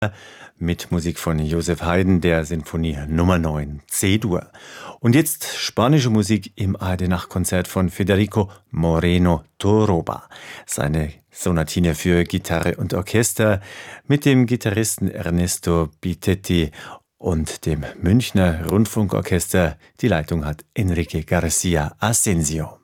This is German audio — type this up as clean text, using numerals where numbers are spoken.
mit Musik von Joseph Haydn, der Sinfonie Nummer 9 C-Dur. Und jetzt spanische Musik im ARD-Nachtkonzert von Federico Moreno Toroba. Seine Sonatine für Gitarre und Orchester mit dem Gitarristen Ernesto Bitetti und dem Münchner Rundfunkorchester. Die Leitung hat Enrique García Asensio.